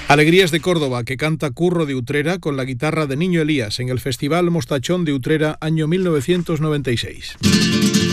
Alegrías de Córdoba, que canta Curro de Utrera con la guitarra de Niño Elías en el Festival Mostachón de Utrera año 1996.